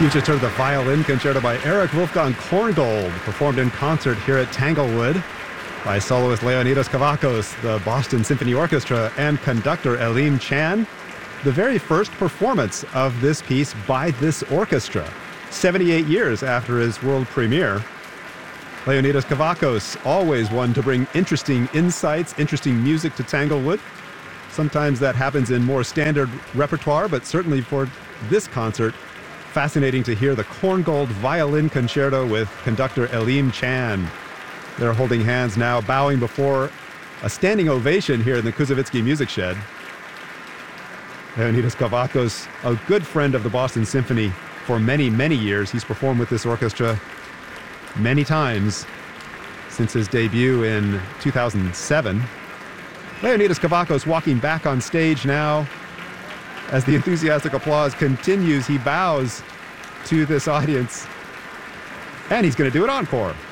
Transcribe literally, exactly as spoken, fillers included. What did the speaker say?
You just heard the Violin Concerto by Erich Wolfgang Korngold, performed in concert here at Tanglewood by soloist Leonidas Kavakos, the Boston Symphony Orchestra, and conductor Elim Chan. The very first performance of this piece by this orchestra, seventy-eight years after his world premiere. Leonidas Kavakos, always one to bring interesting insights, interesting music to Tanglewood. Sometimes that happens in more standard repertoire, but certainly for this concert, fascinating to hear the Korngold Violin Concerto with conductor Elim Chan. They're holding hands now, bowing before a standing ovation here in the Koussevitzky Music Shed. Leonidas Kavakos, a good friend of the Boston Symphony for many, many years. He's performed with this orchestra many times since his debut in two thousand seven. Leonidas Kavakos walking back on stage now. As the enthusiastic applause continues, he bows to this audience, and he's going to do an encore.